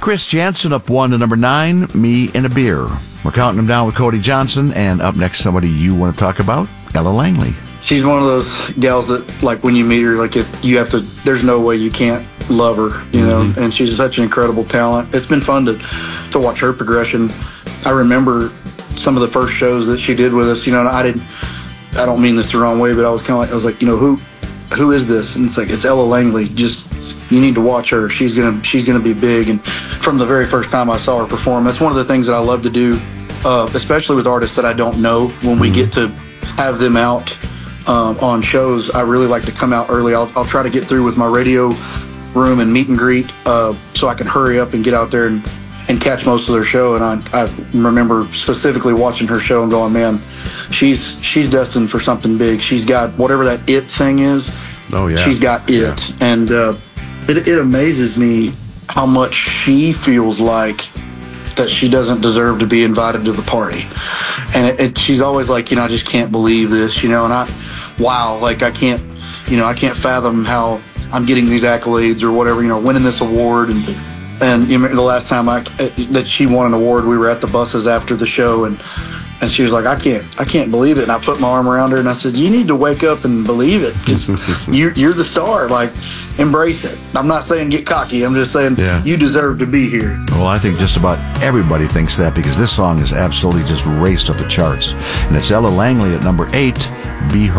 Chris Jansen up 1 to number 9, Me and a Beer. We're counting them down with Cody Johnson, and up next, somebody you want to talk about, Ella Langley. She's one of those gals that, like, when you meet her, like, you have to, there's no way you can't love her, you know, and she's such an incredible talent. It's been fun to watch her progression. I remember some of the first shows that she did with us, you know, and I don't mean this the wrong way, but I was like, you know, who is this? And it's like, it's Ella Langley. Just, you need to watch her. She's gonna be big. And from the very first time I saw her perform, that's one of the things that I love to do, especially with artists that I don't know. When we get to have them out on shows, I really like to come out early. I'll try to get through with my radio room and meet and greet, so I can hurry up and get out there and catch most of their show. And I remember specifically watching her show and going, man, she's destined for something big. She's got whatever that it thing is. Oh yeah, she's got it. Yeah. And it amazes me how much she feels like that she doesn't deserve to be invited to the party. And she's always like, you know, I just can't believe this, you know. And I can't fathom how I'm getting these accolades or whatever, you know, winning this award. And you know, the last time that she won an award, we were at the buses after the show, and she was like, I can't believe it. And I put my arm around her and I said, you need to wake up and believe it, because you're the star. Like, embrace it. I'm not saying get cocky. I'm just saying you deserve to be here. Well, I think just about everybody thinks that, because this song is absolutely just raced up the charts. And it's Ella Langley at number 8, Be Her.